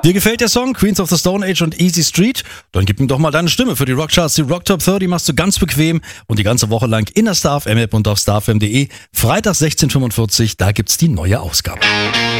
Dir gefällt der Song Queens of the Stone Age und Easy Street? Dann gib ihm doch mal deine Stimme für die Rockcharts. Die Rock Top 30 machst du ganz bequem und die ganze Woche lang in der Star FM App und auf starfm.de. Freitag 16:45, da gibt's die neue Ausgabe.